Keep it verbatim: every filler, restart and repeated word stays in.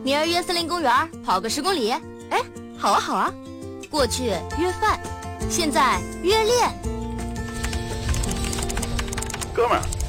明儿约森林公园跑个十公里。 哎，好啊好啊。 过去约饭，现在约练。 哥们儿。